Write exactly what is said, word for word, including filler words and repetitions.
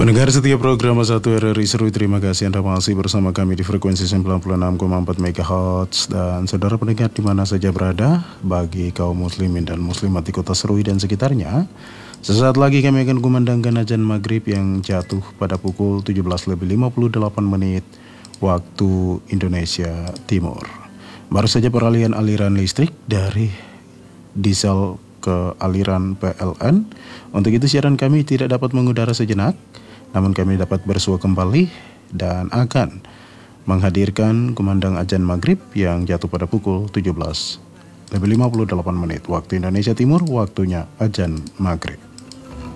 Pendengar setiap program satu R R I Seru, terima kasih Anda masih bersama kami di frekuensi sembilan puluh enam koma empat megahertz. Dan saudara pendengar di mana saja berada, bagi kaum muslimin dan muslimat di kota Serui dan sekitarnya, sesaat lagi kami akan kumandangkan azan maghrib yang jatuh pada pukul tujuh belas lebih lima puluh delapan menit waktu Indonesia Timur. Baru saja peralihan aliran listrik dari diesel ke aliran P L N. Untuk itu siaran kami tidak dapat mengudara sejenak, namun kami dapat bersua kembali dan akan menghadirkan kumandang azan maghrib yang jatuh pada pukul tujuh belas lebih lima puluh delapan menit waktu Indonesia Timur, waktunya azan maghrib.